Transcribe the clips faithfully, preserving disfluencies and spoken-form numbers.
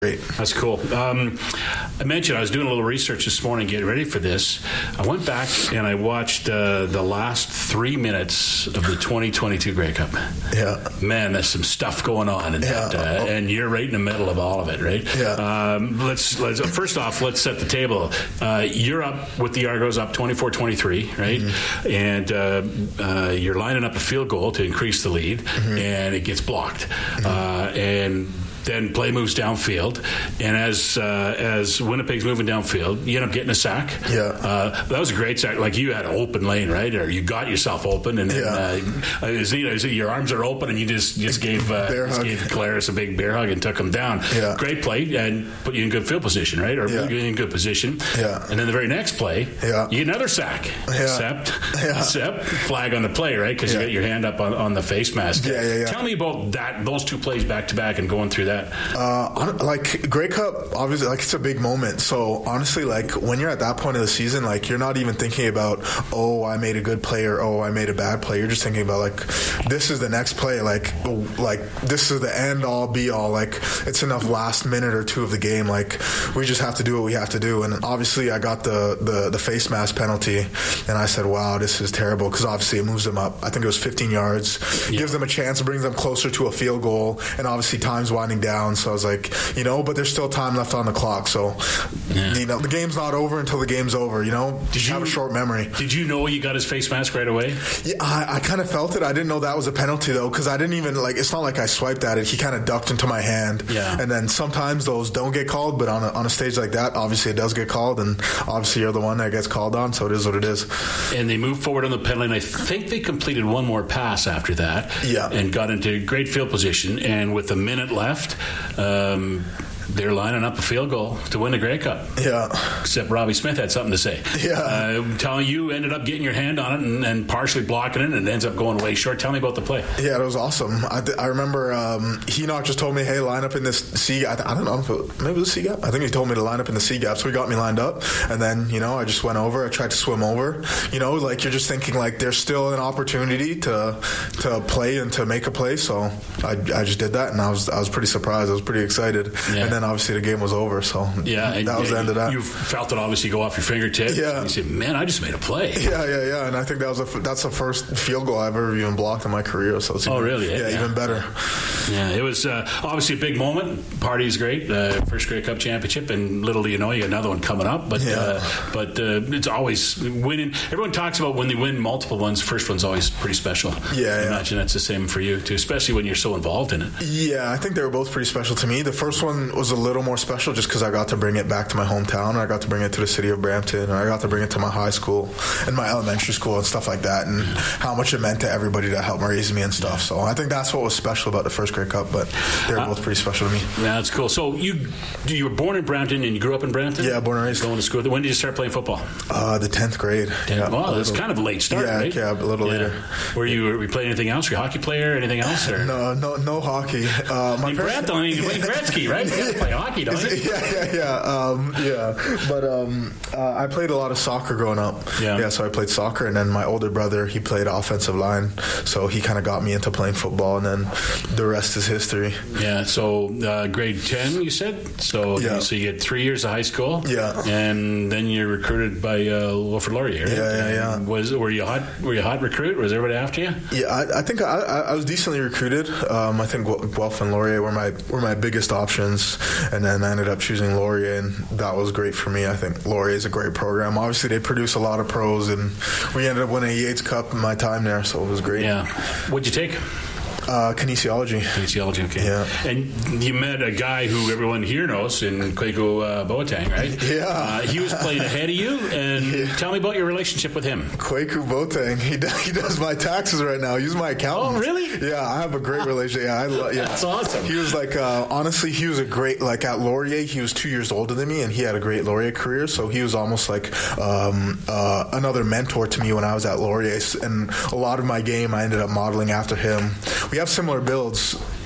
Great. That's cool. Um, I mentioned I was doing a little research this morning, getting ready for this. I went back and I watched uh, the last three minutes of the twenty twenty-two Grey Cup. Yeah. Man, there's some stuff going on, in yeah. that, uh, and you're right in the middle of all of it, right? Yeah. Um, let's let's first off, let's set the table. Uh, you're up with the Argos, up twenty-four twenty-three, right? Mm-hmm. And uh, uh, you're lining up a field goal to increase the lead, mm-hmm. and it gets blocked, mm-hmm. uh, and then play moves downfield, and as uh, as Winnipeg's moving downfield, you end up getting a sack. Yeah, uh, that was a great sack. Like, you had an open lane, right, or you got yourself open, and then yeah. uh, it was, you know, your arms are open, and you just just gave uh, just gave Claris a big bear hug and took him down. Yeah. Great play, and put you in good field position, right, or yeah. in good position. Yeah. And then the very next play, yeah. you get another sack. Yeah. Except, yeah. except flag on the play, right, because yeah. you got your hand up on, on the face mask. Yeah, yeah, yeah. Tell me about that, those two plays back to back, and going through that. Uh, like, Grey Cup, obviously, like, it's a big moment. So honestly, like, when you're at that point of the season, like, you're not even thinking about, oh, I made a good play, or oh, I made a bad play. You're just thinking about, like, this is the next play. Like, like this is the end all be all. Like, it's enough last minute or two of the game. Like, we just have to do what we have to do. And obviously, I got the the, the face mask penalty, and I said, wow, this is terrible, because obviously it moves them up. I think it was fifteen yards, yeah. gives them a chance, brings them closer to a field goal, and obviously time's winding down. So I was like, you know, but there's still time left on the clock. So, yeah. you know, the game's not over until the game's over, you know? Did you have a short memory? Did you know you got his face mask right away? Yeah, I, I kind of felt it. I didn't know that was a penalty, though, because I didn't even, like, it's not like I swiped at it. He kind of ducked into my hand. Yeah. And then sometimes those don't get called, but on a, on a stage like that, obviously it does get called, and obviously you're the one that gets called on, so it is what it is. And they moved forward on the penalty, and I think they completed one more pass after that. Yeah. And got into great field position, and with a minute left, um, they're lining up a field goal to win the Grey Cup. Yeah. Except Robbie Smith had something to say. Yeah. Uh, telling you ended up getting your hand on it and, and partially blocking it, and it ends up going way short. Tell me about the play. Yeah, it was awesome. I, th- I remember um, Enoch just told me, hey, line up in this C gap. I, th- I don't know if it, maybe it was a C gap. I think he told me to line up in the C gap, so he got me lined up. And then, you know, I just went over. I tried to swim over. You know, like, you're just thinking, like, there's still an opportunity to to play and to make a play. So I, I just did that, and I was I was pretty surprised. I was pretty excited. Yeah. And then obviously the game was over, so yeah, that was the end of that. You felt it obviously go off your fingertips. Yeah. And you said, man, I just made a play. Yeah, yeah, yeah. And I think that was a, that's the first field goal I've ever even blocked in my career. So it's oh, even, really? Yeah, yeah, even better. Yeah, it was uh, obviously a big moment. Party is great. Uh, first Grey Cup championship, and little do you know, you got another one coming up. But yeah. uh, but uh, it's always winning. Everyone talks about when they win multiple ones, first one's always pretty special. Yeah, I yeah. imagine that's the same for you too, especially when you're so involved in it. Yeah, I think they were both pretty special to me. The first one was a little more special just because I got to bring it back to my hometown. I got to bring it to the city of Brampton, and I got to bring it to my high school and my elementary school and stuff like that, and how much it meant to everybody that helped raise me and stuff. Yeah. So I think that's what was special about the first Grey Cup, but they were uh, both pretty special to me. Yeah, that's cool. So you you were born in Brampton and you grew up in Brampton? Yeah, born and raised. Going to school. When did you start playing football? Uh, the tenth grade. Tenth. Yeah, wow, that's kind of a late start, yeah, right? Yeah, a little yeah. later. Were you, were you playing anything else? Were you a hockey player or anything else? Or? No, no, no hockey. Uh, my in Brampton, I mean, you play Gretzky, right? You got to play hockey, don't you? Yeah, yeah, yeah. Um, yeah. But um, uh, I played a lot of soccer growing up. Yeah. Yeah, so I played soccer, and then my older brother, he played offensive line, so he kind of got me into playing football, and then the rest is history. Yeah, so uh, grade ten, you said? So, yeah. so you had three years of high school? Yeah. And then you're recruited by uh, Wilfrid Laurier, right? Yeah, yeah, yeah. Was, were you a hot, were you a hot recruit? Was everybody after you? Yeah, I, I think I, I was decently recruited. Um, I think Guelph and Laurier were my were my biggest options, and then I ended up choosing Laurier, and that was great for me. I think Laurier is a great program. Obviously, they produce a lot of pros, and we ended up winning a Yates Cup in my time there, so it was great. Yeah. What'd you take? Uh, kinesiology. Kinesiology, okay. Yeah. And you met a guy who everyone here knows in Kwaku uh, Boateng, right? Yeah. Uh, he was playing ahead of you, and yeah. Tell me about your relationship with him. Kwaku Boateng. He does, he does my taxes right now. He's my accountant. Oh, really? Yeah, I have a great relationship. Yeah, I lo- yeah. That's awesome. He was like, uh, honestly, he was a great, like at Laurier, he was two years older than me, and he had a great Laurier career, so he was almost like um, uh, another mentor to me when I was at Laurier, and a lot of my game I ended up modeling after him. We have similar builds.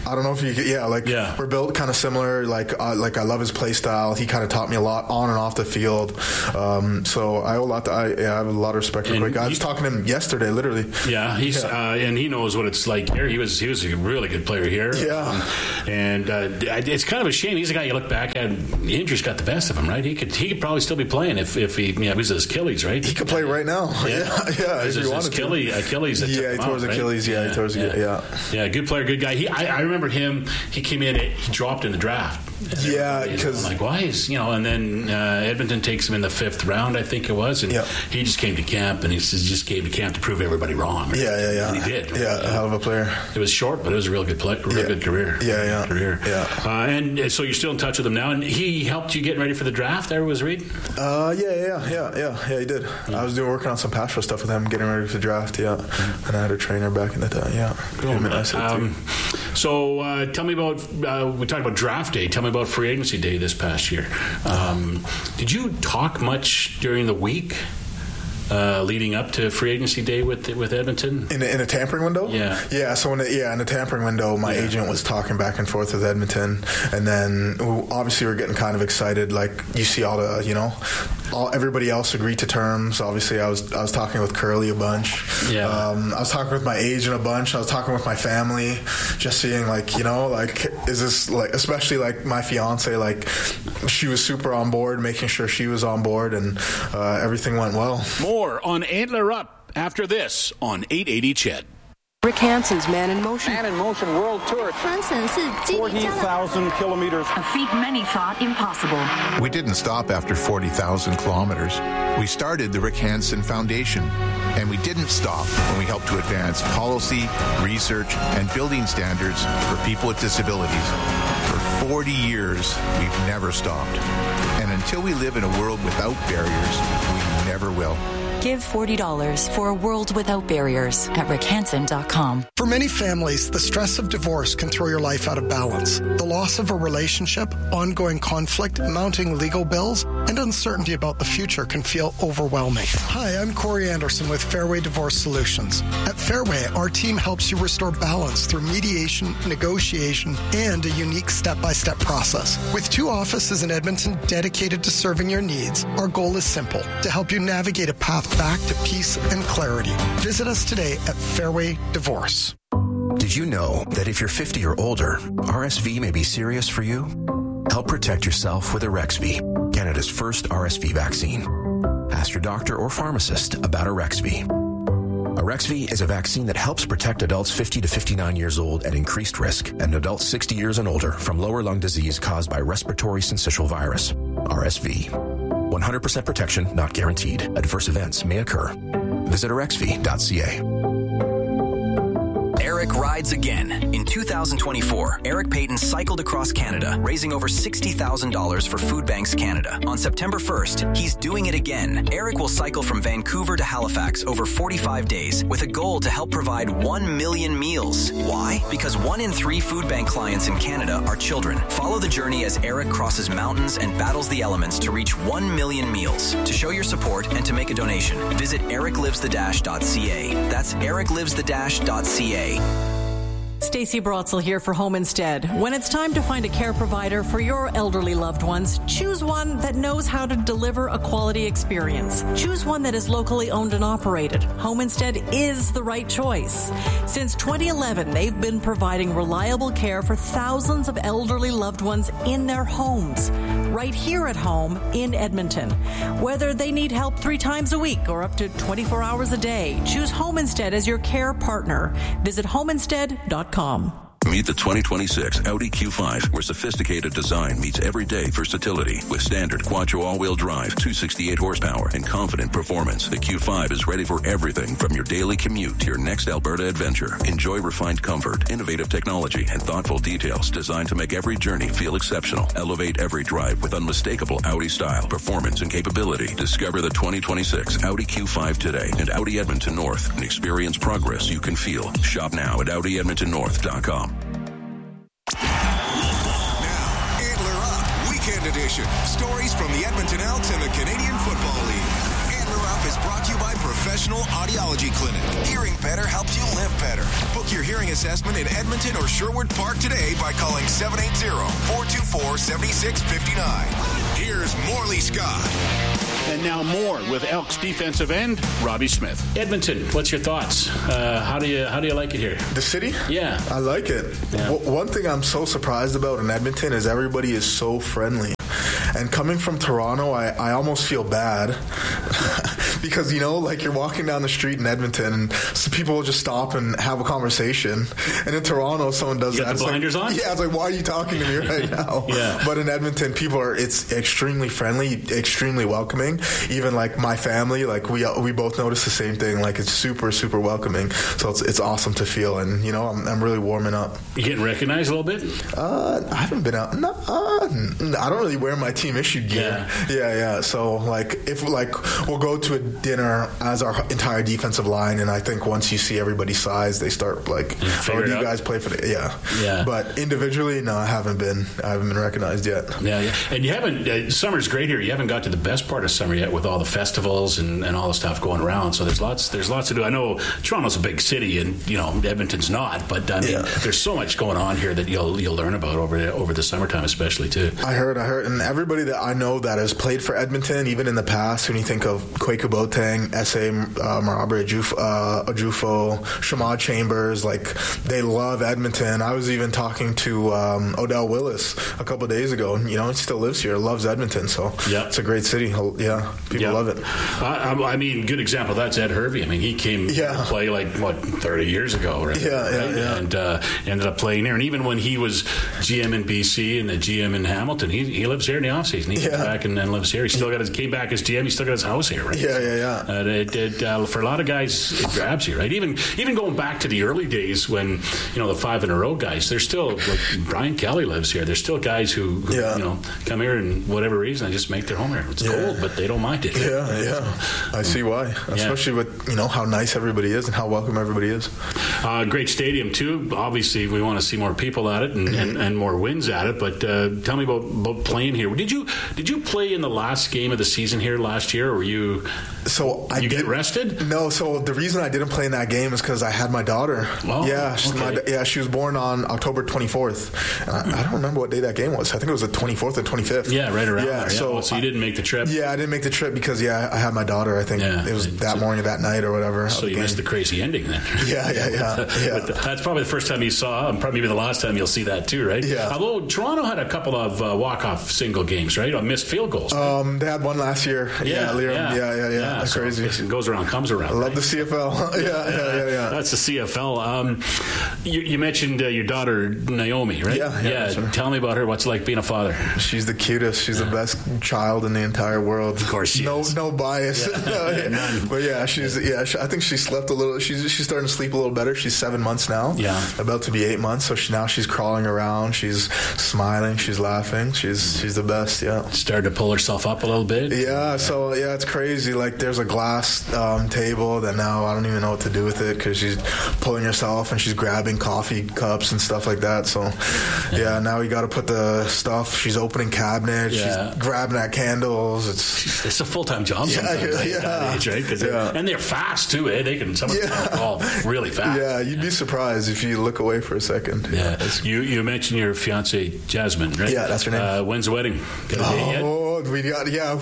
I don't know if you could, yeah, like yeah. we're built kind of similar. Like, uh, like I love his play style. He kind of taught me a lot on and off the field. Um, so I owe a lot to, I, yeah, I have a lot of respect for Quick. I was talking to him yesterday, literally. Yeah, he's yeah. Uh, and he knows what it's like here. He was he was a really good player here. Yeah, um, and uh, it's kind of a shame. He's a guy you look back at. Injuries got the best of him, right? He could he could probably still be playing if if he yeah, it was his Achilles, right? He could play right now. Yeah, yeah. yeah if his, his Achilles, Achilles. That yeah, he tore his Achilles. Yeah, yeah, he tore his yeah. yeah. Yeah, good player, good guy. He I, I remember him. He came in. He dropped in the draft. Yeah, because like why is you know, and then uh, Edmonton takes him in the fifth round, I think it was, and yeah. he just came to camp and he just came to camp to prove everybody wrong. Right? Yeah, yeah, yeah. And he did. Yeah, yeah, a hell of a player. It was short, but it was a real good play, real yeah. good career. Yeah, yeah, career. Yeah. Uh, and so you're still in touch with him now, and he helped you get ready for the draft. There was Reed. Uh, yeah, yeah, yeah, yeah, yeah. He did. Yeah. I was doing working on some pass rush stuff with him, getting ready for the draft. Yeah, mm-hmm. and I had a trainer back in the day. Yeah, cool. Um, so uh, tell me about. Uh, we talked about draft day. Tell me about free agency day this past year. Um, did you talk much during the week uh, leading up to free agency day with with Edmonton? In a, in a tampering window? Yeah. Yeah, so in a, yeah, in a tampering window, my yeah. agent was talking back and forth with Edmonton, and then obviously we're getting kind of excited. Like, you see all the, you know, all everybody else agreed to terms. Obviously, I was I was talking with Curly a bunch. Yeah. Um, I was talking with my agent a bunch. I was talking with my family, just seeing, like, you know, like, is this, like, especially, like, my fiance, like, she was super on board, making sure she was on board, and uh, everything went well. More on Antler Up after this on eight eighty C H E D. Rick Hansen's Man in Motion. Man in Motion World Tour. forty thousand kilometers. A feat many thought impossible. We didn't stop after forty thousand kilometers. We started the Rick Hansen Foundation. And we didn't stop when we helped to advance policy, research, and building standards for people with disabilities. For forty years, we've never stopped. And until we live in a world without barriers, we never will. Give forty dollars for a world without barriers at rick hansen dot com. For many families, the stress of divorce can throw your life out of balance. The loss of a relationship, ongoing conflict, mounting legal bills, and uncertainty about the future can feel overwhelming. Hi, I'm Corey Anderson with Fairway Divorce Solutions. At Fairway, our team helps you restore balance through mediation, negotiation, and a unique step-by-step process. With two offices in Edmonton dedicated to serving your needs, our goal is simple: to help you navigate a path back to peace and clarity. Visit us today at Fairway Divorce. Did you know that if you're fifty or older, R S V may be serious for you? Help protect yourself with Arexvy, Canada's first R S V vaccine. Ask your doctor or pharmacist about Arexvy. Arexvy is a vaccine that helps protect adults fifty to fifty-nine years old at increased risk and adults sixty years and older from lower lung disease caused by respiratory syncytial virus, R S V. one hundred percent protection not guaranteed. Adverse events may occur. Visit arexvy dot c a. Eric rides again. In two thousand twenty-four, Eric Payton cycled across Canada, raising over sixty thousand dollars for Food Banks Canada. On September first, he's doing it again. Eric will cycle from Vancouver to Halifax over forty-five days with a goal to help provide one million meals. Why? Because one in three Food Bank clients in Canada are children. Follow the journey as Eric crosses mountains and battles the elements to reach one million meals. To show your support and to make a donation, visit eric lives the dash dot c a. That's eric lives the dash dot c a. Stacey Brotzel here for Home Instead. When it's time to find a care provider for your elderly loved ones, choose one that knows how to deliver a quality experience. Choose one that is locally owned and operated. Home Instead is the right choice. Since twenty eleven, they've been providing reliable care for thousands of elderly loved ones in their homes, right here at home in Edmonton. Whether they need help three times a week or up to twenty-four hours a day, choose Home Instead as your care partner. Visit home instead dot com. Meet the twenty twenty-six Audi Q five, where sophisticated design meets everyday versatility with standard quattro all-wheel drive, two hundred sixty-eight horsepower, and confident performance. The Q five is ready for everything from your daily commute to your next Alberta adventure. Enjoy refined comfort, innovative technology, and thoughtful details designed to make every journey feel exceptional. Elevate every drive with unmistakable Audi style, performance, and capability. Discover the twenty twenty-six Audi Q five today at Audi Edmonton North and experience progress you can feel. Shop now at audi edmonton north dot com. Now, Antler Up, Weekend Edition. Stories from the Edmonton Elks and the Canadian Football League. Antler Gear Up is brought to you by Professional Audiology Clinic. Hearing better helps you live better. Book your hearing assessment in Edmonton or Sherwood Park today by calling seven eight zero, four two four, seven six five nine. Here's Morley Scott. And now more with Elks defensive end Robbie Smith. Edmonton, what's your thoughts? Uh, how do you how do you like it here? The city? Yeah, I like it. Yeah. W- one thing I'm so surprised about in Edmonton is everybody is so friendly. And coming from Toronto, I, I almost feel bad because, you know, like you're walking down the street in Edmonton and some people will just stop and have a conversation. And in Toronto, someone does you that. got the blinders like, on? Yeah, it's like, why are you talking to me right now? Yeah. But in Edmonton, people are, it's extremely friendly, extremely welcoming. Even like my family, like we we both notice the same thing. Like it's super, super welcoming. So it's it's awesome to feel. And, you know, I'm, I'm really warming up. You getting recognized a little bit? Uh, I haven't been out. No, uh, I don't really wear my team issued gear. Yeah. yeah, yeah. So like, if like we'll go to a dinner as our entire defensive line, and I think once you see everybody's size, they start like, oh, do you guys play for the? Yeah, yeah. But individually, no, I haven't been. I haven't been recognized yet. Yeah, yeah. And you haven't. Uh, summer's great here. You haven't got to the best part of summer yet with all the festivals and, and all the stuff going around. So there's lots. There's lots to do. I know Toronto's a big city, and you know Edmonton's not. But I mean, yeah. there's so much going on here that you'll you'll learn about over the, over the summertime, especially too. I heard. I heard, and everybody that I know that has played for Edmonton, even in the past, when you think of Kwaku Boateng, S A uh, Marabra Ejufo, Shamad Chambers, like they love Edmonton. I was even talking to um, Odell Willis a couple of days ago. You know, he still lives here, loves Edmonton, so yep. it's a great city. Yeah, people yep. love it. I, I mean, good example. That's Ed Hervey. I mean, he came yeah. to play like what thirty years ago, right? Yeah, yeah, right? yeah. And uh, ended up playing there. And even when he was G M in B C and the G M in Hamilton, he he lives here in the offseason. He yeah. came back and then lives here. He still got his came back as G M. He still got his house here, right? Yeah, yeah, yeah. Uh, it, it, uh, for a lot of guys, it grabs you, right? Even even going back to the early days when you know the five in a row guys, there's still like Brian Kelly lives here. There's still guys who, who yeah. you know come here and whatever reason they just make their home here. It's yeah. cold, but they don't mind it. Yeah, right? yeah. So, I see why, especially yeah. with you know how nice everybody is and how welcome everybody is. Uh, great stadium too. Obviously, we want to see more people at it and, mm-hmm. and, and more wins at it. But uh, tell me about, about playing here. Did you did you play in the last game of the season here last year, or were you? So I you did, get rested? No. So the reason I didn't play in that game is because I had my daughter. Oh, yeah, okay. my, yeah. She was born on October twenty-fourth. I, I don't remember what day that game was. I think it was the twenty-fourth or twenty-fifth. Yeah, right around yeah, there. Yeah. So, oh, so you didn't make the trip? Yeah, I didn't make the trip because yeah, I had my daughter. I think yeah. it was that so, morning, that night, or whatever. So you missed the crazy ending then. Yeah, yeah, yeah. yeah. But that's probably the first time you saw, and probably maybe the last time you'll see that too, right? Yeah. Although Toronto had a couple of uh, walk-off single games, right? On missed field goals. Right? Um, they had one last year. Yeah, yeah, Liam. yeah, yeah, yeah. yeah. yeah. That's so crazy. It goes around, comes around. I love right? the C F L. yeah, yeah, yeah, yeah. That's the C F L. Um, you, you mentioned uh, your daughter Naomi, right? Yeah, yeah. yeah. Sure. Tell me about her. What's it like being a father? She's the cutest. She's yeah. the best child in the entire world. Of course, she no, is. no bias. Yeah. no, yeah, none. But yeah, she's yeah. She, I think she slept a little. She's she's starting to sleep a little better. She's seven months now. Yeah, about to be eight months. So she, now she's crawling around. She's smiling. She's laughing. She's she's the best. Yeah. Started to pull herself up a little bit. Yeah. yeah. So yeah, it's crazy. Like there's a glass um, table that now I don't even know what to do with it because she's pulling herself and she's grabbing coffee cups and stuff like that. So yeah, yeah now we got to put the stuff. She's opening cabinets. Yeah. She's grabbing at candles. It's it's a full time job. Yeah, sometimes yeah, at yeah. that age, right? Yeah. They're, and they're fast too. Eh? They can some of them yeah. call really fast. Yeah, you'd be surprised if you look away for a second. Yeah, yeah. you you mentioned your fiancée Jasmine, right? Yeah, that's her name. Uh, when's the wedding? Got a date yet? Oh, we got yeah.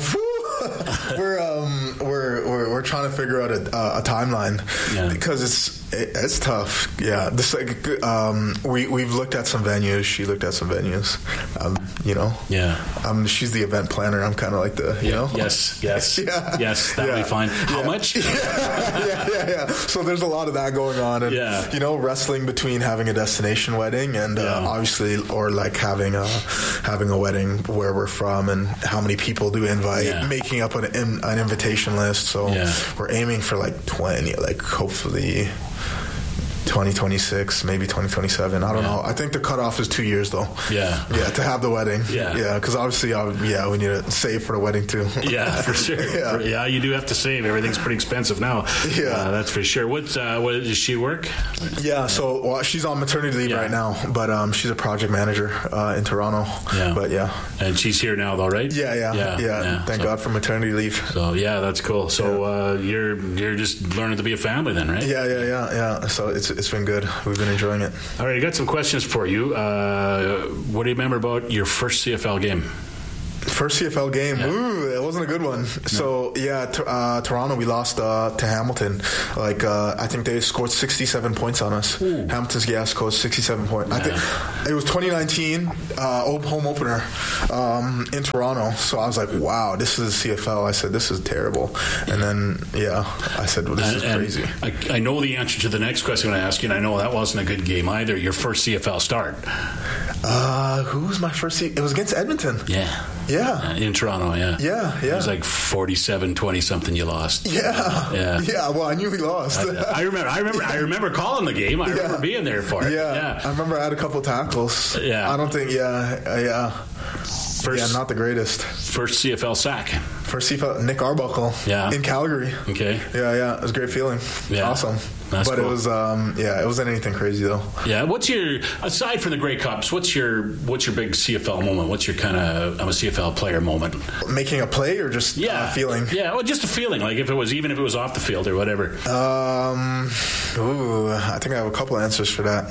we're um we're, we're we're trying to figure out a, uh, a timeline yeah. because it's it, it's tough. Yeah, this like um we we've looked at some venues. She looked at some venues. Um, you know. Yeah. Um, she's the event planner. I'm kind of like the you yeah. know. Yes. Yes. yeah. Yes. That'll yeah. be fine. How yeah. much? yeah, yeah, yeah, yeah. So there's a lot of that going on, and yeah. you know, wrestling between having a destination wedding and uh, yeah. obviously, or like having a having a wedding where we're from and how many people do invite, yeah. making up an, an invitation list. So yeah. we're aiming for like twenty, like hopefully twenty twenty-six, maybe twenty twenty-seven. I don't yeah. know. I think the cutoff is two years, though. Yeah. Yeah, to have the wedding. Yeah. Yeah, because obviously, uh, yeah, we need to save for the wedding, too. Yeah, for sure. yeah. yeah, you do have to save. Everything's pretty expensive now. Yeah. Uh, that's for sure. What, uh, what does she work? Yeah, so well, she's on maternity leave yeah. right now, but um, she's a project manager uh, in Toronto. Yeah. But yeah. And she's here now, though, right? Yeah, yeah. Yeah. yeah. yeah. Thank so, God for maternity leave. So, yeah, that's cool. So, yeah. uh, you're you're just learning to be a family then, right? Yeah, yeah, yeah, yeah. So, it's it's been good. We've been enjoying it. All right, I got some questions for you. Uh, what do you remember about your first C F L game? First C F L game, yeah. Ooh, that wasn't a good one. No. So yeah, t- uh, Toronto, we lost uh, to Hamilton. Like uh, I think they scored sixty-seven points on us. Ooh. Hamilton's gas scored sixty-seven points. Yeah. I think it was twenty nineteen uh, home opener um, in Toronto. So I was like, wow, this is C F L. I said, this is terrible. And then yeah, I said, well, this and, is crazy. I, I know the answer to the next question I ask you, and I know that wasn't a good game either. Your first C F L start. Uh, who was my first? C- it was against Edmonton. Yeah. Yeah. Uh, in Toronto, yeah. Yeah, yeah. It was like forty-seven twenty something you lost. Yeah. Yeah. Yeah, well, I knew we lost. I, I remember I remember I rember calling the game. I yeah. remember being there for it. Yeah. yeah. I remember I had a couple of tackles. Yeah. I don't think yeah, uh, yeah. First, yeah, not the greatest. First C F L sack. First C F L, Nick Arbuckle. Yeah. In Calgary. Okay. Yeah, yeah. It was a great feeling. Yeah. Awesome. That's but cool. it was, um, yeah, it wasn't anything crazy though. Yeah. What's your, aside from the Grey Cups, what's your what's your big C F L moment? What's your kind of, I'm a C F L player moment? Making a play or just yeah. uh, feeling? Yeah, well, just a feeling. Like if it was, even if it was off the field or whatever. Um, ooh, I think I have a couple answers for that.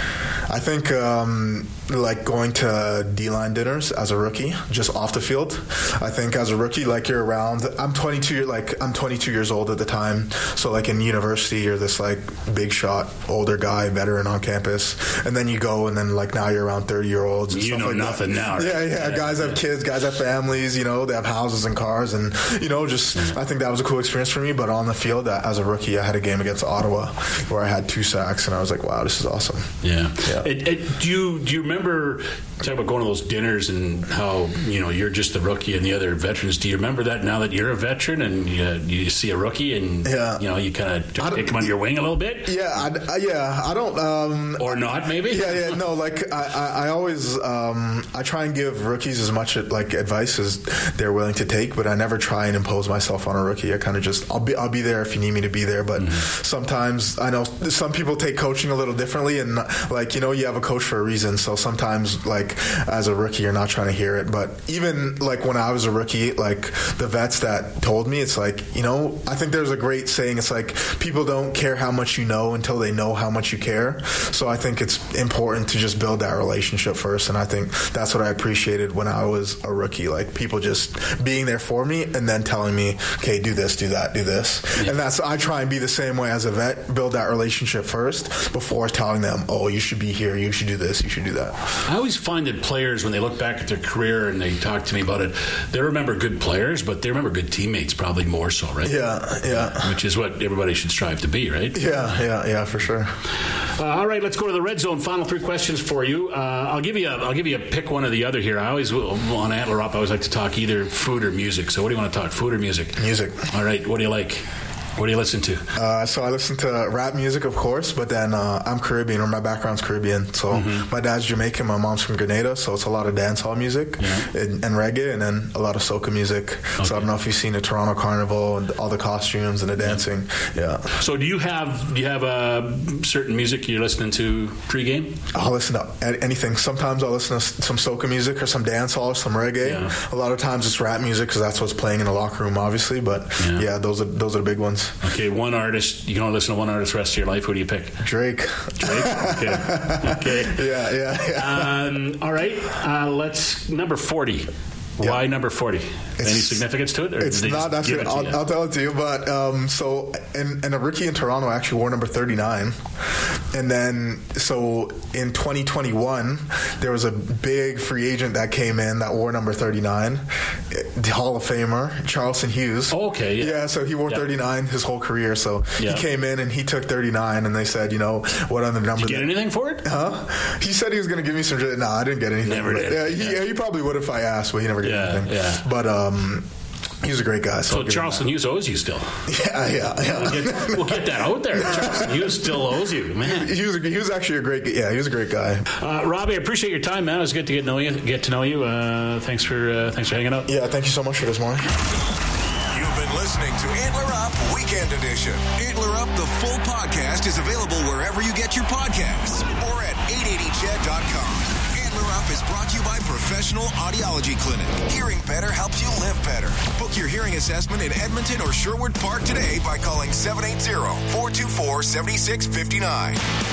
I think um, like going to D-line dinners as a rookie, just off the field. I think as a rookie, like you're around. I'm twenty-two. Like I'm twenty-two years old at the time. So like in university, you're this like big shot, older guy, veteran on campus, and then you go, and then like now you're around thirty year olds. You know like nothing that. now. Right? Yeah, yeah, yeah. Guys have kids. Guys have families. You know, they have houses and cars, and you know, just I think that was a cool experience for me. But on the field, as a rookie, I had a game against Ottawa where I had two sacks, and I was like, wow, this is awesome. Yeah. Yeah. It, it, do you do you remember talk about going to those dinners and how you know you're just the rookie and the other veterans? Do you remember that now that you're a veteran and you, you see a rookie and yeah. you know you kind of take him under your wing a little bit? Yeah, I, I, yeah. I don't um, or not maybe. Yeah, yeah. No, like I, I, I always um, I try and give rookies as much like advice as they're willing to take, but I never try and impose myself on a rookie. I kind of just I'll be I'll be there if you need me to be there, but mm-hmm. sometimes I know some people take coaching a little differently, and like you know you have a coach for a reason. So sometimes, like as a rookie, you're not trying to hear it. But even like when I was a rookie, like the vets that told me, it's like you know, I think there's a great saying. It's like people don't care how much you know until they know how much you care. So I think it's important to just build that relationship first. And I think that's what I appreciated when I was a rookie. Like people just being there for me and then telling me, okay, do this, do that, do this. Yeah. And that's I try and be the same way as a vet. Build that relationship first before telling them, oh, you should be here, you should do this, you should do that. I always find that players, when they look back at their career and they talk to me about it, they remember good players, but they remember good teammates probably more so, right? Yeah, yeah. Which is what everybody should strive to be, right? Yeah, yeah, yeah, for sure. Uh, all right, let's go to the red zone. Final three questions for you. Uh, I'll give you a, I'll give you a pick one or the other here. I always on Antler Up, I always like to talk either food or music. So what do you want to talk? Food or music? Music. All right. What do you like? What do you listen to? Uh, so I listen to rap music, of course, but then uh, I'm Caribbean, or my background's Caribbean. So mm-hmm. my dad's Jamaican, my mom's from Grenada, so it's a lot of dancehall music yeah. and, and reggae, and then a lot of soca music. Okay. So I don't know if you've seen the Toronto Carnival and all the costumes and the dancing. Yeah. yeah. So do you have do you have uh, certain music you're listening to pregame? I'll listen to anything. Sometimes I'll listen to some soca music or some dancehall or some reggae. Yeah. A lot of times it's rap music because that's what's playing in the locker room, obviously. But yeah, yeah those are those are the big ones. Okay, one artist. You can only listen to one artist the rest of your life. Who do you pick? Drake. Drake? Okay. Okay. Yeah, yeah, yeah. Um, all right. Uh, let's, number forty. Yeah. Why number forty? Any significance to it? Or it's not. That's it. I'll, I'll tell it to you. But um, so, and, and a rookie in Toronto actually wore number thirty-nine. And then, so in twenty twenty-one, there was a big free agent that came in that wore number thirty-nine, the Hall of Famer, Charleston Hughes. Oh, okay. Yeah. Yeah, so he wore yep. thirty-nine his whole career. So yeah. he came in and he took thirty-nine, and they said, you know, what other number? Did you get that, anything for it? Huh? He said he was going to give me some. No, I didn't get anything. Never did. Yeah, he, yeah. he probably would if I asked, but he never did yeah, anything. Yeah. But um, He's a great guy. So, so Charleston Hughes owes you still. Yeah, yeah, yeah. We'll get, we'll get that out there. Charleston Hughes still owes you, man. He was, he was actually a great, yeah, he was a great guy. Uh, Robbie, I appreciate your time, man. It was good to get to know you. Get to know you. Uh, thanks for uh, thanks for hanging out. Yeah, thank you so much for this morning. You've been listening to Antler Up Weekend Edition. Antler Up, the full podcast, is available wherever you get your podcasts or at eight eighty ched dot com. Antler Up is brought to you by Professional Audiology Clinic. Hearing better helps you live better. Book your hearing assessment in Edmonton or Sherwood Park today by calling seven eight zero, four two four, seven six five nine.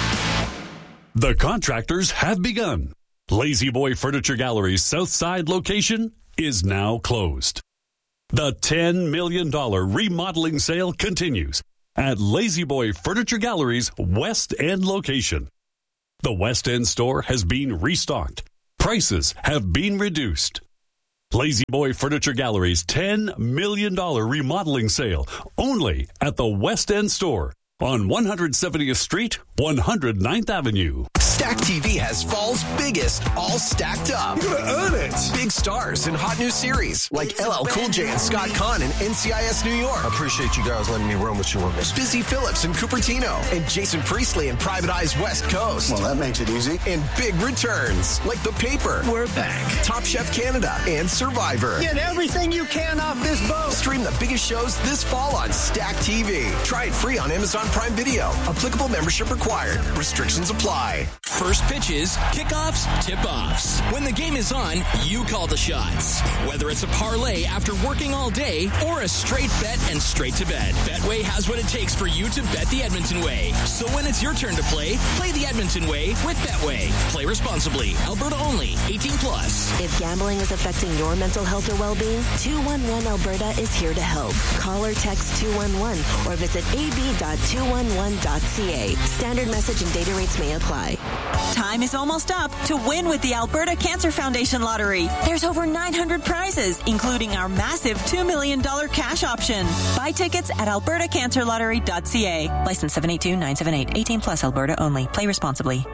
The contractors have begun. Lazy Boy Furniture Gallery's Southside location is now closed. The ten million dollars remodeling sale continues at Lazy Boy Furniture Gallery's West End location. The West End store has been restocked. Prices have been reduced. Lazy Boy Furniture Gallery's ten million dollars remodeling sale only at the West End store on one hundred seventieth Street, one hundred ninth Avenue. Stack T V has fall's biggest, all stacked up. You're gonna earn it. Big stars in hot new series like L L Cool J and Scott Conn in N C I S New York. I appreciate you guys letting me run with you on this. Busy Phillips in Cupertino and Jason Priestley in Private Eye's West Coast. Well, that makes it easy. And big returns like The Paper. We're back. Top Chef Canada and Survivor. Get everything you can off this boat. Stream the biggest shows this fall on Stack T V. Try it free on Amazon Prime Video. Applicable membership required. Restrictions apply. First pitches, kickoffs, tip-offs. When the game is on, you call the shots. Whether it's a parlay after working all day or a straight bet and straight to bed, Betway has what it takes for you to bet the Edmonton way. So when it's your turn to play, play the Edmonton way with Betway. Play responsibly. Alberta only. eighteen plus. If gambling is affecting your mental health or well-being, two one one Alberta is here to help. Call or text two one one or visit a b dot two one one dot c a. Standard message and data rates may apply. Time is almost up to win with the Alberta Cancer Foundation Lottery. There's over nine hundred prizes, including our massive two million dollars cash option. Buy tickets at alberta cancer lottery dot c a. License seven eight two nine seven eight. eighteen plus Alberta only. Play responsibly.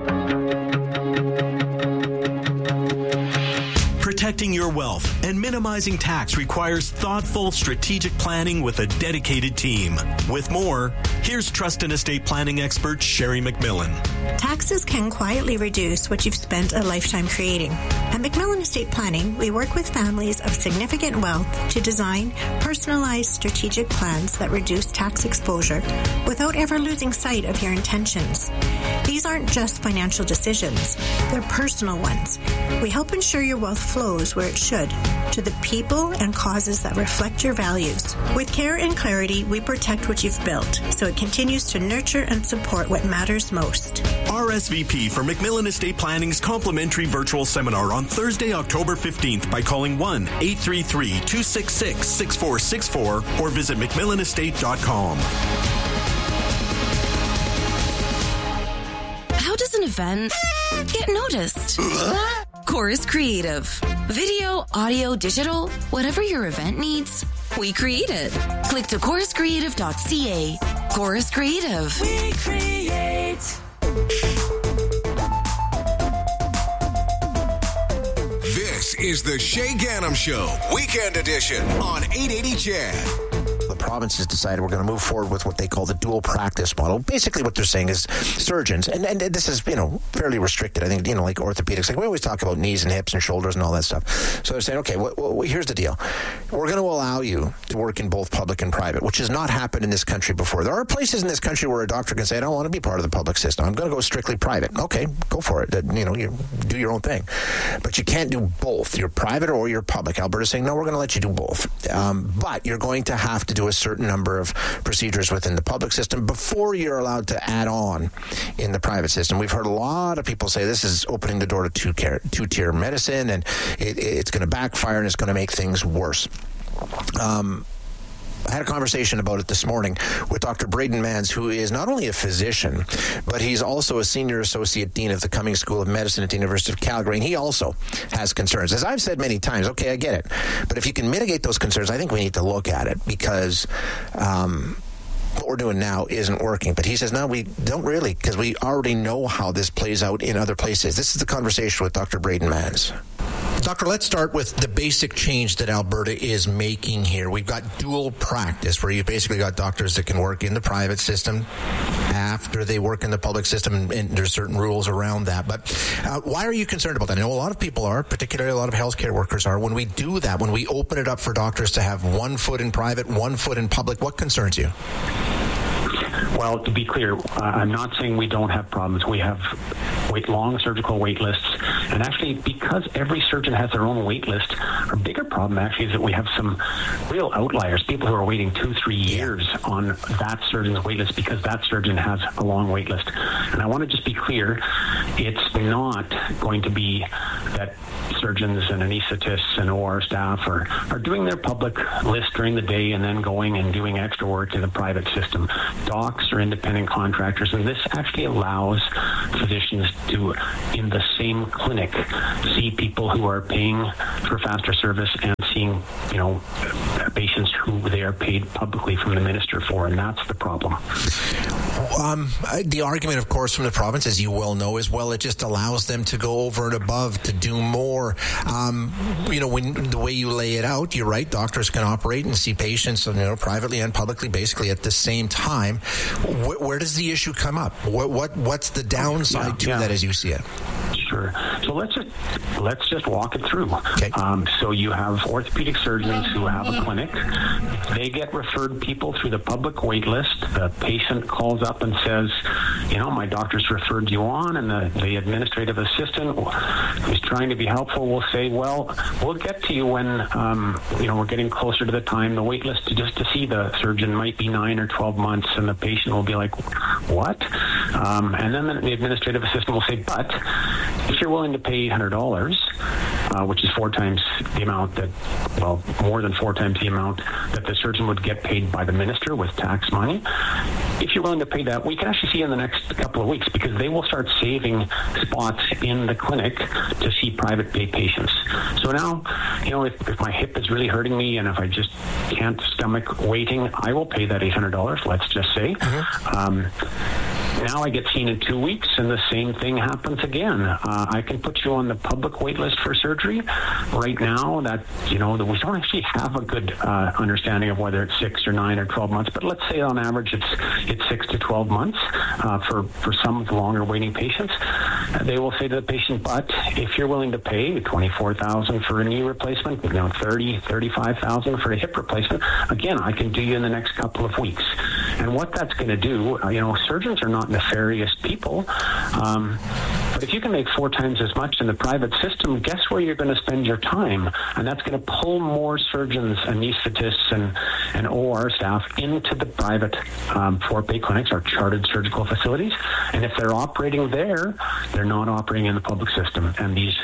Protecting your wealth and minimizing tax requires thoughtful, strategic planning with a dedicated team. With more, here's trust and estate planning expert Sherry McMillan. Taxes can quietly reduce what you've spent a lifetime creating. At McMillan Estate Planning, we work with families of significant wealth to design personalized strategic plans that reduce tax exposure without ever losing sight of your intentions. These aren't just financial decisions, they're personal ones. We help ensure your wealth flows where it should, to the people and causes that reflect your values. With care and clarity, we protect what you've built, so it continues to nurture and support what matters most. R S V P for McMillan Estate Planning's complimentary virtual seminar on Thursday, October fifteenth by calling one eight three three, two six six, six four six four or visit mcmillan estate dot com. How does an event get noticed? Chorus Creative. Video, audio, digital, whatever your event needs, we create it. Click to chorus creative dot c a. Chorus Creative. We create. This is the Shay Gannam Show, Weekend Edition on eight eighty C H E D. The province has decided we're going to move forward with what they call the dual practice model. Basically what they're saying is surgeons, and, and this is, you know, fairly restricted. I think, you know, like orthopedics, like we always talk about knees and hips and shoulders and all that stuff. So they're saying, okay, well, well, here's the deal. We're going to allow you to work in both public and private, which has not happened in this country before. There are places in this country where a doctor can say, I don't want to be part of the public system. I'm going to go strictly private. Okay, go for it. You know, you do your own thing. But you can't do both. You're private or you're public. Alberta's saying, no, we're going to let you do both. Um, but you're going to have to do a certain number of procedures within the public system before you're allowed to add on in the private system. We've heard a lot of people say this is opening the door to two-tier two-tier medicine, and it, it's going to backfire and it's going to make things worse. Um, I had a conversation about it this morning with Doctor Braden Mans, who is not only a physician, but he's also a senior associate dean of the Cummings School of Medicine at the University of Calgary, and he also has concerns. As I've said many times, okay, I get it, but if you can mitigate those concerns, I think we need to look at it, because um, what we're doing now isn't working. But he says, no, we don't really, because we already know how this plays out in other places. This is the conversation with Doctor Braden Mans. Doctor, let's start with the basic change that Alberta is making here. We've got dual practice, where you've basically got doctors that can work in the private system after they work in the public system, and, and there's certain rules around that. But uh, why are you concerned about that? I know a lot of people are, particularly a lot of healthcare workers are. When we do that, when we open it up for doctors to have one foot in private, one foot in public, what concerns you? Well, to be clear, uh, I'm not saying we don't have problems. We have wait long surgical wait lists. And actually, because every surgeon has their own wait list, our bigger problem actually is that we have some real outliers, people who are waiting two, three years on that surgeon's wait list because that surgeon has a long wait list. And I want to just be clear, it's not going to be that surgeons and anesthetists and O R staff are, are doing their public list during the day and then going and doing extra work in the private system. Docs are independent contractors, and this actually allows physicians to, in the same clinic, see people who are paying for faster service and seeing, you know, patients who they are paid publicly from the minister for, and that's the problem. Um, the argument, of course, from the province, as you well know as well, it just allows them to go over and above to do more. Um, you know, when the way you lay it out, you're right. Doctors can operate and see patients, you know, privately and publicly, basically at the same time. Wh- where does the issue come up? What, what what's the downside yeah, to yeah. that, as you see it? Sure. So let's just let's just walk it through. Okay. Um, so you have orthopedic surgeons who have a clinic. They get referred people through the public wait list. The patient calls up and says, you know, my doctor's referred you on, and the, the administrative assistant who's trying to be helpful will say, well, we'll get to you when, um, you know, we're getting closer to the time. The wait list to just to see the surgeon might be nine or twelve months, and the patient will be like, what? Um, and then the administrative assistant will say, but if you're willing to pay eight hundred dollars, uh, which is four times the amount that, well, more than four times the amount that the surgeon would get paid by the minister with tax money, if you're willing to pay that, we can actually see in the next couple of weeks, because they will start saving spots in the clinic to see private pay patients. So now, you know, if, if my hip is really hurting me and if I just can't stomach waiting, I will pay that eight hundred dollars, let's just say. Mm-hmm. Um, Now I get seen in two weeks, and the same thing happens again. Uh, I can put you on the public wait list for surgery. Right now, that you know, that we don't actually have a good uh, understanding of whether it's six or nine or twelve months. But let's say on average, it's it's six to twelve months uh, for for some of the longer waiting patients. Uh, they will say to the patient, but if you're willing to pay twenty-four thousand dollars for a knee replacement, you know, thirty, thirty-five thousand dollars for a hip replacement, again, I can do you in the next couple of weeks. And what that's going to do, uh, you know, surgeons are not nefarious people. Um, but if you can make four times as much in the private system, guess where you're going to spend your time? And that's going to pull more surgeons, anesthetists, and, and O R staff into the private um, for-pay clinics, or chartered surgical facilities. And if they're operating there, they're not operating in the public system. And these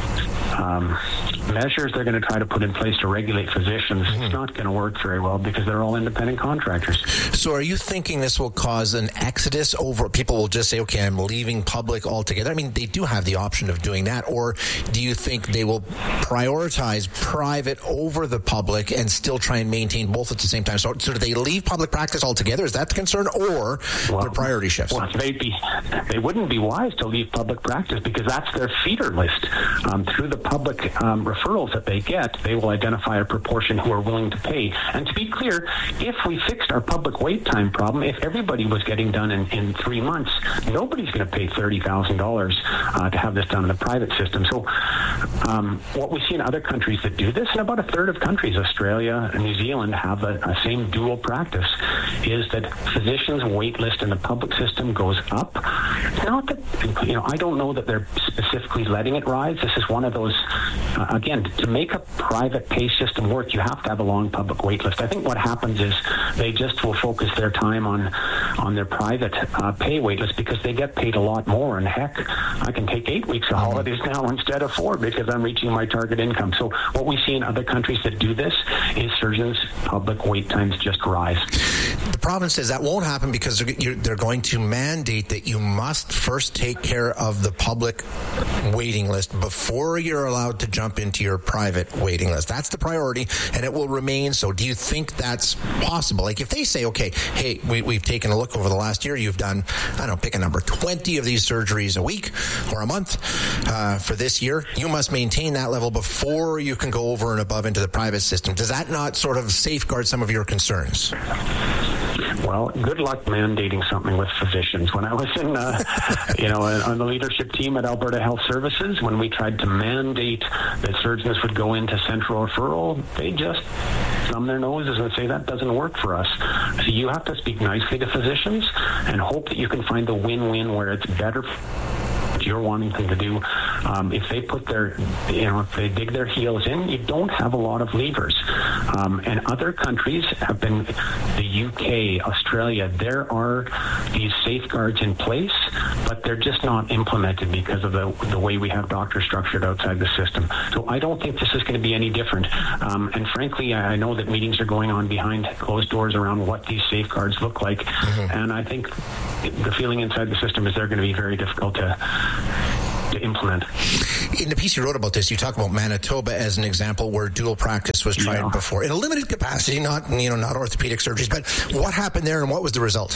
um, measures they're going to try to put in place to regulate physicians, mm-hmm. it's not going to work very well, because they're all independent contractors. So are you thinking this will cause an exodus over, people will just say, okay, I'm leaving public altogether? I mean, they do have the option of doing that. Or do you think they will prioritize private over the public and still try and maintain both at the same time? So, so do they leave public practice altogether? Is that the concern? Or well, their priority shifts? Well, they'd be, they wouldn't be wise to leave public practice, because that's their feeder list. Um, through the public um, referrals that they get, they will identify a proportion who are willing to pay. And to be clear, if we fixed our public wait time problem, if everybody was getting done in, in three months, nobody's going to pay thirty thousand dollars uh, to have this done in the private system. So um, what we see in other countries that do this, and about a third of countries, Australia and New Zealand, have a, a same dual practice, is that physicians' wait list in the public system goes up. Not that, you know, I don't know that they're specifically letting it rise. This is one of those, uh, again, to make a private pay system work, you have to have a long public wait list. I think what happens is they just will focus their time on on their private uh, pay wait list, because they get paid a lot more. And heck, I can take eight weeks of holidays now instead of four, because I'm reaching my target income. So what we see in other countries that do this is surgeons' public wait times just rise. The province says that won't happen, because they're, they're going to mandate that you must first take care of the public waiting list before you're allowed to jump into into your private waiting list. That's the priority, and it will remain so. Do you think that's possible? Like if they say, okay, hey, we, we've taken a look over the last year, you've done, I don't know, pick a number, twenty of these surgeries a week or a month uh, for this year, you must maintain that level before you can go over and above into the private system. Does that not sort of safeguard some of your concerns? Well, good luck mandating something with physicians. When I was in, uh, you know, on the leadership team at Alberta Health Services, when we tried to mandate that surgeons would go into central referral, they just thumb their noses and say that doesn't work for us. So you have to speak nicely to physicians and hope that you can find the win-win where it's better you're wanting them to do. Um, if they put their, you know, if they dig their heels in, you don't have a lot of levers. Um, and other countries have been, the U K, Australia, there are these safeguards in place, but they're just not implemented because of the, the way we have doctors structured outside the system. So I don't think this is going to be any different. Um, and frankly, I know that meetings are going on behind closed doors around what these safeguards look like. Mm-hmm. And I think the feeling inside the system is they're going to be very difficult to to implement. In the piece you wrote about this, you talk about Manitoba as an example where dual practice was tried yeah. before in a limited capacity, not you know not orthopedic surgeries. But what happened there, and what was the result?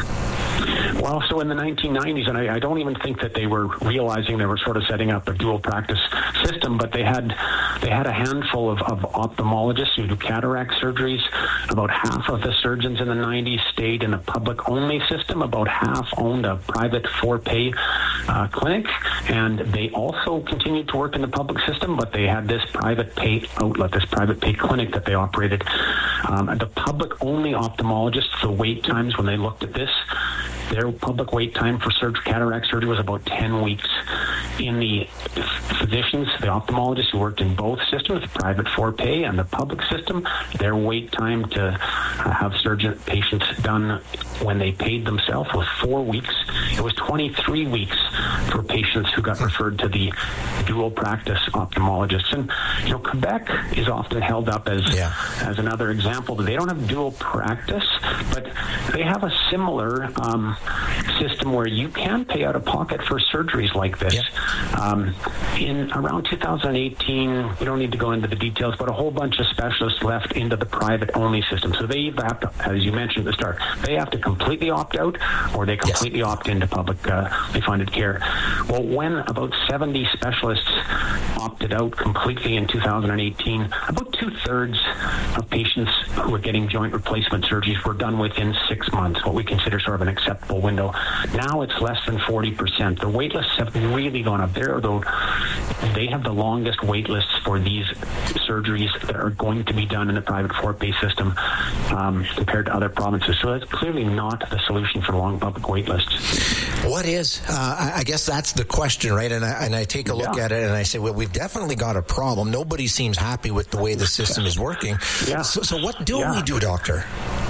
Well, so in the nineteen nineties, and I, I don't even think that they were realizing they were sort of setting up a dual practice system, but they had they had a handful of, of ophthalmologists who do cataract surgeries. About half of the surgeons in the nineties stayed in a public-only system. About half owned a private for-pay uh, clinic, and they also continued to work in the public system, but they had this private pay outlet, this private pay clinic that they operated. Um, and the public-only ophthalmologists, the wait times when they looked at this, their public wait time for surgery, cataract surgery was about ten weeks. In the physicians, the ophthalmologists who worked in both systems, the private for pay and the public system, their wait time to have surgeon patients done when they paid themselves was four weeks. It was twenty-three weeks for patients who got referred to the dual practice ophthalmologists. And you know, Quebec is often held up as yeah. as another example, but they don't have dual practice, but they have a similar um, system where you can pay out of pocket for surgeries like this. Yeah. Um, in around two thousand eighteen, we don't need to go into the details, but a whole bunch of specialists left into the private-only system. So they have to, as you mentioned at the start, they have to completely opt out, or they completely yes. opt into publicly uh, funded care. Well, when about seventy specialists opted out completely in two thousand eighteen, about two-thirds of patients who were getting joint replacement surgeries were done within six months, what we consider sort of an acceptable window. Now it's less than forty percent. The wait lists have really gone up there, though they have the longest wait lists for these surgeries that are going to be done in the private for-pay system um, compared to other provinces. So that's clearly not the solution for long public wait lists. What is? Uh, I guess that's the question, right? And I, and I take a look yeah. at it and I say, well, we've definitely got a problem. Nobody seems happy with the way the system is working. Yeah. So, so what do yeah. we do, doctor?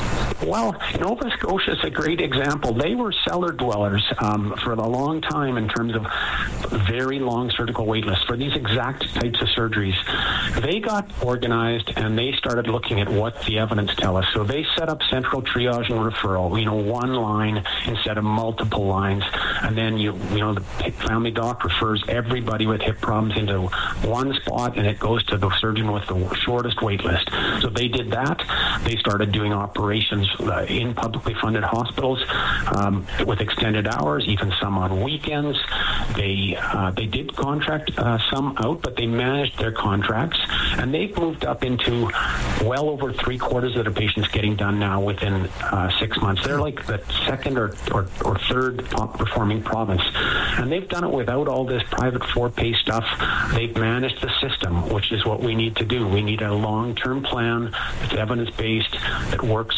Well, Nova Scotia is a great example. They were cellar dwellers um, for a long time in terms of very long surgical wait lists for these exact types of surgeries. They got organized and they started looking at what the evidence tell us. So they set up central triage and referral, you know, one line instead of multiple lines. And then, you you know, the family doc refers everybody with hip problems into one spot, and it goes to the surgeon with the shortest wait list. So they did that. They started doing operations Uh, in publicly funded hospitals um, with extended hours, even some on weekends. They uh, they did contract uh, some out, but they managed their contracts, and they've moved up into well over three quarters of their patients getting done now within uh, six months. They're like the second or, or, or third top performing province, and they've done it without all this private for-pay stuff. They've managed the system, which is what we need to do. We need a long-term plan that's evidence-based, that works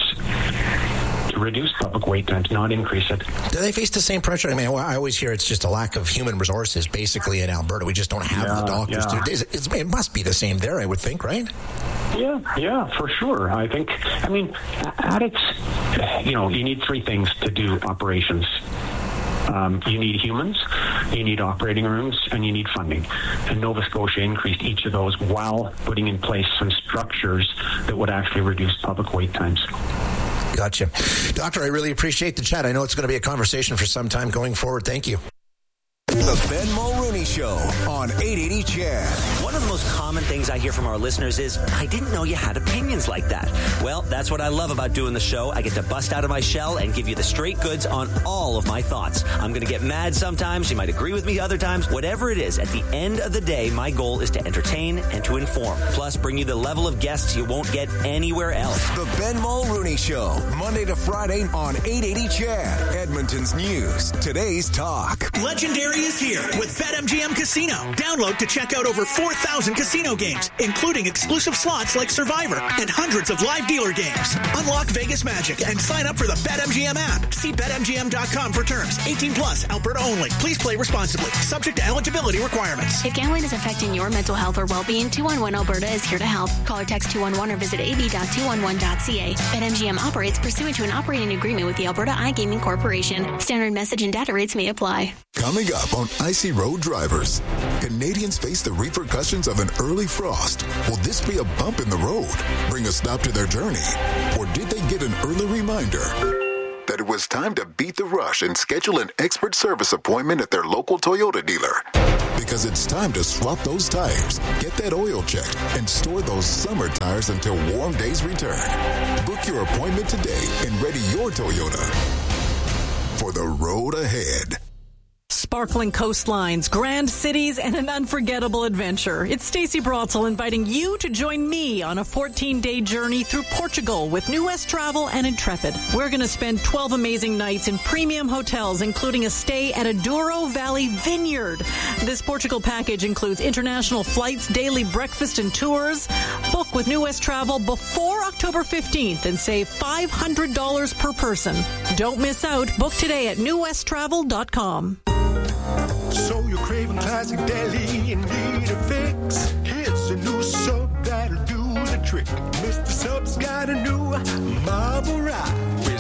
to reduce public wait times, not increase it. Do they face the same pressure? I mean, I always hear it's just a lack of human resources, basically, in Alberta. We just don't have yeah, the doctors. Yeah. To, it's, it must be the same there, I would think, right? Yeah, yeah, for sure. I think, I mean, at its, you know, you need three things to do operations. Um, you need humans, you need operating rooms, and you need funding. And Nova Scotia increased each of those while putting in place some structures that would actually reduce public wait times. Gotcha. Doctor, I really appreciate the chat. I know it's going to be a conversation for some time going forward. Thank you. The Ben Mulrooney Show on eight eighty C H E D. One of the most common things I hear from our listeners is, I didn't know you had opinions like that. Well, that's what I love about doing the show. I get to bust out of my shell and give you the straight goods on all of my thoughts. I'm going to get mad sometimes. You might agree with me other times. Whatever it is, at the end of the day, my goal is to entertain and to inform. Plus, bring you the level of guests you won't get anywhere else. The Ben Mulrooney Show, Monday to Friday on eight eighty C H E D, Edmonton's news, today's talk. Legendary is here with BetMGM Casino. Download to check out over four thousand casino games, including exclusive slots like Survivor and hundreds of live dealer games. Unlock Vegas magic and sign up for the BetMGM app. See Bet M G M dot com for terms. eighteen plus, Alberta only. Please play responsibly. Subject to eligibility requirements. If gambling is affecting your mental health or well-being, two one one Alberta is here to help. Call or text two one one or visit a b dot two one one dot c a. BetMGM operates pursuant to an operating agreement with the Alberta iGaming Corporation. Standard message and data rates may apply. Coming up on Icy Road Drivers, Canadians face the repercussions of an early frost. Will this be a bump in the road, bring a stop to their journey? Or did they get an early reminder that it was time to beat the rush and schedule an expert service appointment at their local Toyota dealer? Because it's time to swap those tires, get that oil checked, and store those summer tires until warm days return. Book your appointment today and ready your Toyota for the road ahead. Sparkling coastlines, grand cities, and an unforgettable adventure. It's Stacey Brotzel inviting you to join me on a fourteen-day journey through Portugal with New West Travel and Intrepid. We're going to spend twelve amazing nights in premium hotels, including a stay at a Douro Valley Vineyard. This Portugal package includes international flights, daily breakfast, and tours. Book with New West Travel before October fifteenth and save five hundred dollars per person. Don't miss out. Book today at new west travel dot com. So you're craving classic deli and need a fix? Here's a new sub that'll do the trick. Mister Sub's got a new marble rye with